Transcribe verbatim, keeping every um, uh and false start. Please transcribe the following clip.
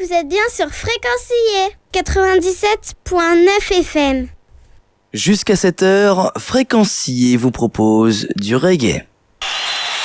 Vous êtes bien sur Fréquencier quatre-vingt-dix-sept point neuf F M. Jusqu'à cette heure, Fréquencier vous propose du reggae.